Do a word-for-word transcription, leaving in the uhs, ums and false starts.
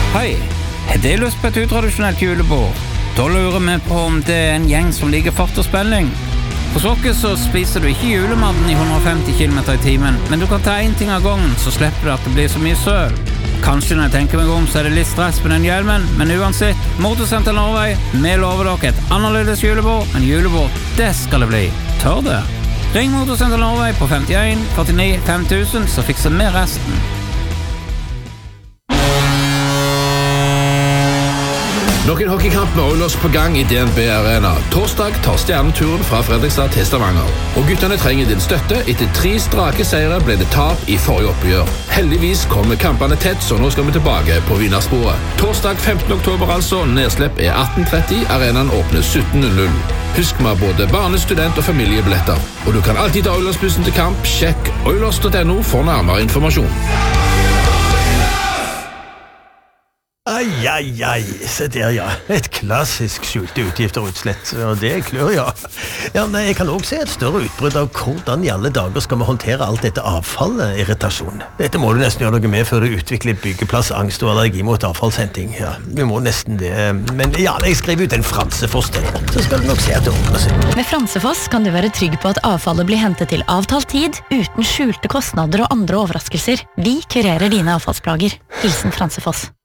Hei, har du lyst på et utradisjonelt julebord? Da lurer vi på om det er en gjeng som liker fart og spenning. Hos oss så spiser du ikke julematen i hundre og femti kilometer i timen, men du kan ta en ting av gangen, så slipper du at det blir så mye søl. Kanskje når jeg tenker meg om, så er det litt stress med den hjelmen, men uansett, Motorsenter Norway, vi lover dere et annerledes julebord, men julebord, det skal det bli. Tør det? Ring Motorsenter Norway på femtien førtini fem tusen, så fikser vi resten. Nok en hockeykamp med Oilers på gang i D N B Arena. Torsdag tar stjerneturen fra Fredrikstad til Stavanger. Og guttene trenger din støtte. Etter tre strake seire ble det tap i forrige oppgjør. Heldigvis kommer kampene tett, så nå skal vi tilbake på vinnersporet. Torsdag femtende oktober altså, nedslipp er atten tretti, arenaen åpner sytten null null. Husk med både barne-, student- og familiebilletter. Og du kan alltid ta Oilers-bussen til kamp. Sjekk oilers punktum no for nærmere informasjon. Ai, ai, ai, se der, ja. Et klassisk skjulte utgifter og utslett, og det klør, ja. Ja, nei, jeg kan også se et større utbrudd av hvordan i alle dager skal vi håndtere alt dette avfallet, irritasjon. Dette må du nesten gjøre noe med før du utvikler byggeplass, angst og allergi mot avfallshenting. Ja, vi må nesten det. Men ja, jeg skriver ut en Fransefoss til, så skal du nok se at det ordner seg. Med Fransefoss kan du være trygg på at avfallet blir hentet til avtalt tid, uten skjulte kostnader og andre overraskelser. Vi kurerer dine avfallsplager. Hilsen Fransefoss.